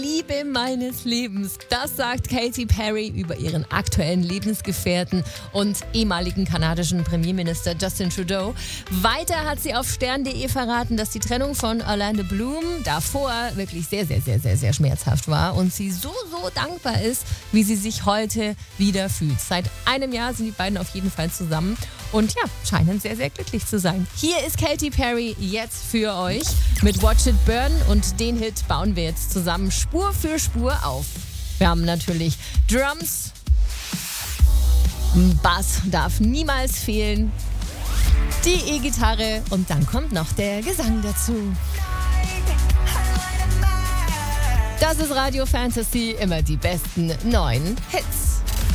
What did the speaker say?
Liebe meines Lebens, das sagt Katy Perry über ihren aktuellen Lebensgefährten und ehemaligen kanadischen Premierminister Justin Trudeau. Weiter hat sie auf stern.de verraten, dass die Trennung von Orlando Bloom davor wirklich sehr, sehr, sehr, sehr, sehr schmerzhaft war und sie so dankbar ist, wie sie sich heute wieder fühlt. Seit einem Jahr sind die beiden auf jeden Fall zusammen und ja, scheinen sehr, sehr glücklich zu sein. Hier ist Katy Perry jetzt für euch mit Watch It Burn und den Hit bauen wir jetzt zusammen Spur für Spur auf. Wir haben natürlich Drums, Bass darf niemals fehlen, die E-Gitarre und dann kommt noch der Gesang dazu. Das ist Radio Fantasy, immer die besten neuen Hits.